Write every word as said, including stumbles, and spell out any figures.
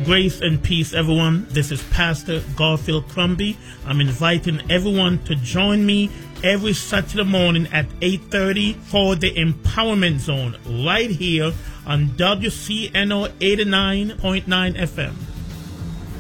Grace and peace, everyone. This is Pastor Garfield Crumby. I'm inviting everyone to join me every Saturday morning at eight thirty for the Empowerment Zone right here on W C N O eighty-nine point nine F M.